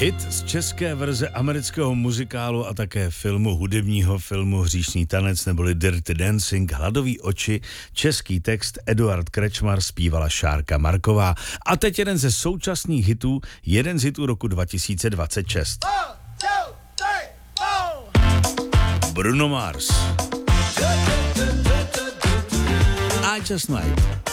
Hit z české verze amerického muzikálu a také hudebního filmu Hříšný tanec neboli Dirty Dancing, Hladový oči, český text Eduard Krečmar, zpívala Šárka Marková. A teď jeden ze současných hitů, jeden z hitů roku 2026. Bruno Mars. I Just Might.